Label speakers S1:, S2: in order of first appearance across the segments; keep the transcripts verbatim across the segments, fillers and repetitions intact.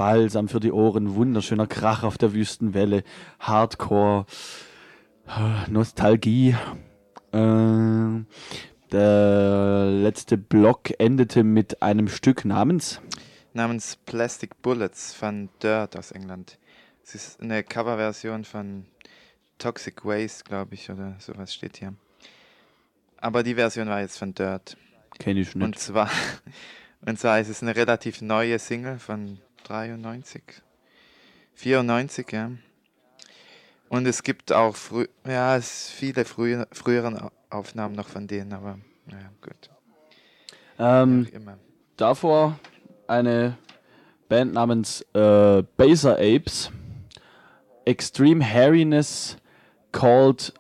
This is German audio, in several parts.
S1: Balsam für die Ohren, wunderschöner Krach auf der Wüstenwelle, Hardcore, äh, Nostalgie. Äh, der letzte Block endete mit einem Stück namens
S2: namens Plastic Bullets von Dirt aus England. Es ist eine Coverversion von Toxic Waste, glaube ich, oder sowas steht hier. Aber die Version war jetzt von Dirt.
S1: Kenn ich nicht.
S2: Und zwar, und zwar ist es eine relativ neue Single von dreiundneunzig, vierundneunzig, ja. Und es gibt auch frü ja, es viele frühe, früheren Aufnahmen noch von denen, aber naja, gut.
S1: Ähm,
S2: Wie auch immer.
S1: davor eine Band namens äh, Baser Apes. Extreme Hairiness called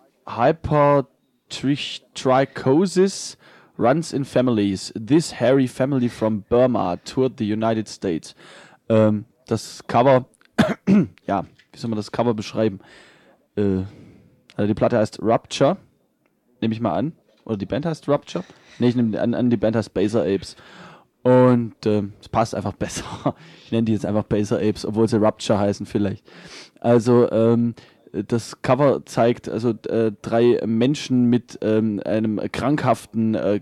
S1: Hypertrichosis runs in families. This hairy family from Burma toured the United States. Ähm, das Cover, ja, wie soll man das Cover beschreiben? Äh, also die Platte heißt Rupture, nehme ich mal an. Oder die Band heißt Rupture? Ne, ich nehme an, an, die Band heißt Baser Apes. Und äh, es passt einfach besser. Ich nenne die jetzt einfach Baser Apes, obwohl sie Rupture heißen vielleicht. Also ähm, das Cover zeigt also äh, drei Menschen mit ähm, einem krankhaften äh,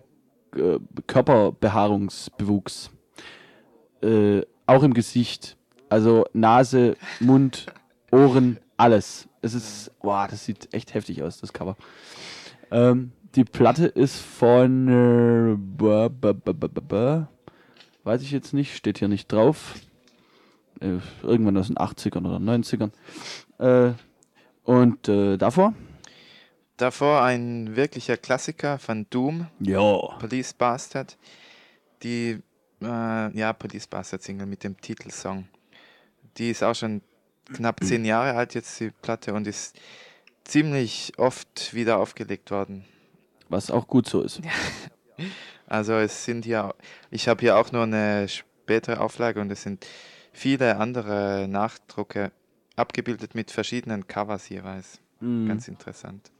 S1: Körperbehaarungsbewuchs. Äh, auch im Gesicht. Also Nase, Mund, Ohren, alles. Es ist, boah, das sieht echt heftig aus, das Cover. Ähm, die Platte ist von äh, b- b- b- b- b- weiß ich jetzt nicht, steht hier nicht drauf. Äh, irgendwann aus den achtzigern oder neunzigern. Äh, und äh, davor?
S2: Davor ein wirklicher Klassiker von Doom,
S1: Ja.
S2: Police Bastard. Die äh, ja, Police Bastard Single mit dem Titelsong. Die ist auch schon knapp zehn Jahre alt jetzt, die Platte, und ist ziemlich oft wieder aufgelegt worden.
S1: Was auch gut so ist.
S2: Also es sind hier, ich habe hier auch nur eine spätere Auflage und es sind viele andere Nachdrucke abgebildet mit verschiedenen Covers jeweils.
S1: Mhm.
S2: Ganz interessant.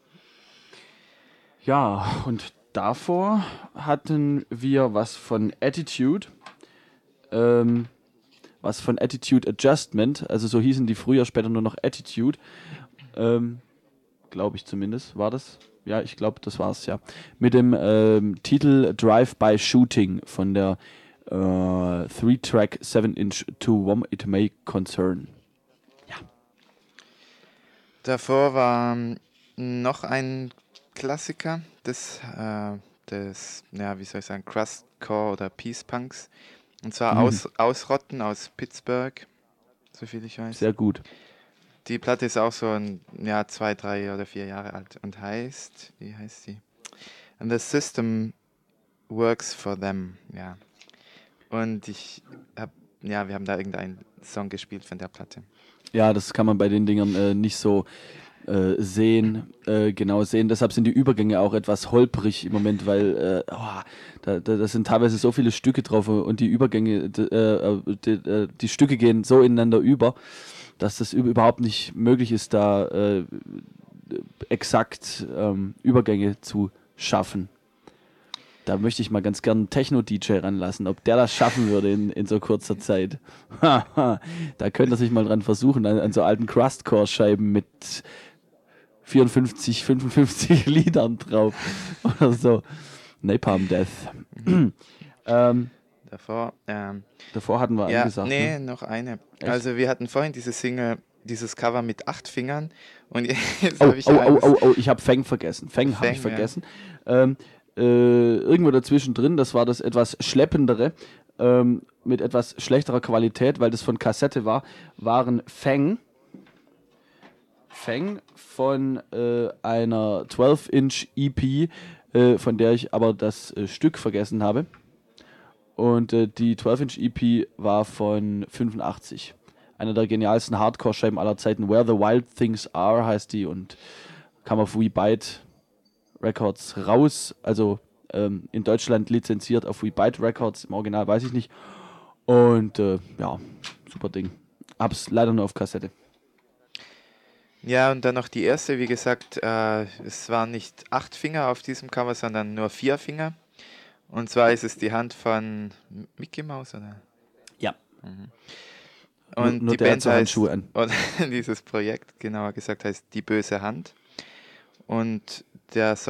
S1: Ja, und davor hatten wir was von Attitude, ähm, was von Attitude Adjustment, also so hießen die früher, später nur noch Attitude, ähm, glaube ich zumindest, war das? Ja, ich glaube, das war's, ja. Mit dem ähm, Titel Drive-by Shooting von der äh, Three-Track seven inch To Whom It May Concern. Ja.
S2: Davor war noch ein Klassiker des, äh, des, ja, wie soll ich sagen, Crustcore oder Peace Punks. Und zwar
S1: Mhm.
S2: aus, Ausrotten aus Pittsburgh, soviel ich weiß.
S1: Sehr gut.
S2: Die Platte ist auch so ein, ja, zwei, drei oder vier Jahre alt und heißt, wie heißt sie? And the System Works for Them, ja. Und ich hab, ja, wir haben da irgendeinen Song gespielt von der Platte.
S1: Ja, das kann man bei den Dingern äh, nicht so äh, sehen, äh, genau sehen. Deshalb sind die Übergänge auch etwas holprig im Moment, weil äh, oh, da, da, da sind teilweise so viele Stücke drauf und die Übergänge, d, äh, die, die Stücke gehen so ineinander über, dass das überhaupt nicht möglich ist, da äh, exakt ähm, Übergänge zu schaffen. Da möchte ich mal ganz gern einen Techno-D J ranlassen, ob der das schaffen würde in, in so kurzer Zeit. Da könnte er sich mal dran versuchen, an, an so alten Crustcore-Scheiben mit vierundfünfzig, fünfundfünfzig Liedern drauf oder so. Napalm Death. ähm,
S2: Davor, ähm,
S1: davor hatten wir
S2: ja,
S1: angesagt.
S2: nee,
S1: Ne?
S2: noch eine.
S1: Echt?
S2: Also wir hatten vorhin diese Single, dieses Cover mit acht Fingern und jetzt
S1: Oh,
S2: habe ich
S1: oh, oh,
S2: eines.
S1: oh, oh, ich habe Fang vergessen. Fang habe
S2: Fang,
S1: ich
S2: ja.
S1: vergessen. Ähm, äh, irgendwo dazwischen drin, das war das etwas schleppendere, ähm, mit etwas schlechterer Qualität, weil das von Kassette war, waren Fang. Fang von äh, einer zwölf inch E P, äh, von der ich aber das äh, Stück vergessen habe. Und äh, die zwölf inch E P war von fünfundachtzig. Einer der genialsten Hardcore-Scheiben aller Zeiten. Where the Wild Things Are heißt die und kam auf We Bite Records raus. Also ähm, in Deutschland lizenziert auf We Bite Records. Im Original weiß ich nicht. Und äh, ja, super Ding. Hab's leider nur auf Kassette.
S2: Ja, und dann noch die erste, wie gesagt, äh, es waren nicht acht Finger auf diesem Cover, sondern nur vier Finger. Und zwar ist es die Hand von Mickey Mouse, oder?
S1: Ja.
S2: Mhm. Und
S1: nur, nur
S2: die
S1: der hat
S2: Band
S1: so
S2: heißt,
S1: Handschuhe an.
S2: oder dieses Projekt, genauer gesagt, heißt Die böse Hand. Und der